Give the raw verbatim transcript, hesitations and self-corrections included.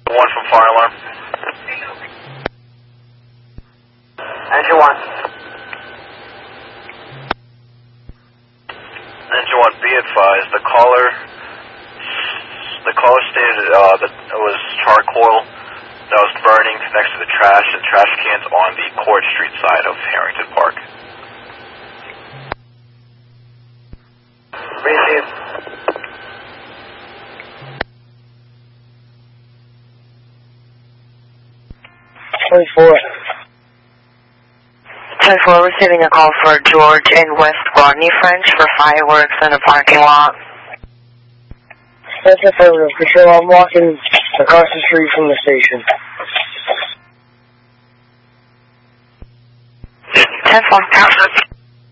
One from fire alarm. Engine one. Engine one, be advised, the caller, the caller stated uh, that it was charcoal that was burning next to the trash and trash cans on the Court Street side of Harrington Park. Received. twenty-four. twenty-four, receiving a call for George and West Rodney French for fireworks in a parking lot. That's affirmative. Patrol, I'm walking across the street from the station. ten four,